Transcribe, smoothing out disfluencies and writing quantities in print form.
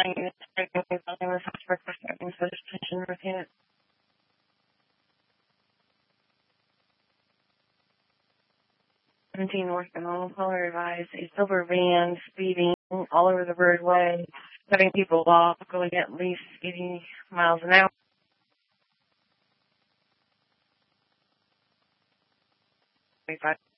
North Monroe, caller advised a silver van speeding all over the roadway, cutting people off, going at least 80 miles an hour.